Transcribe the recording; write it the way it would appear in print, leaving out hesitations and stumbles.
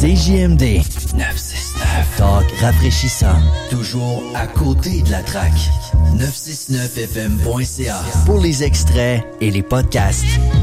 CJMD 969. Talk rafraîchissant. Toujours à côté de la traque. 969fm.ca pour les extraits et les podcasts.